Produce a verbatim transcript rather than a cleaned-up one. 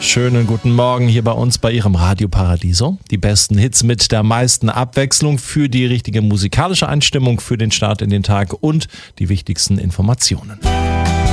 Schönen guten Morgen hier bei uns bei Ihrem Radio Paradiso. Die besten Hits mit der meisten Abwechslung für die richtige musikalische Einstimmung für den Start in den Tag und die wichtigsten Informationen.